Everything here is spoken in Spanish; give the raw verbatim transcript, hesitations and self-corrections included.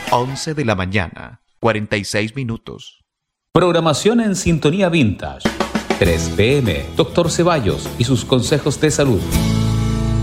once de la mañana, cuarenta y seis minutos. Programación en Sintonía Vintage. tres p m. Doctor Ceballos y sus consejos de salud.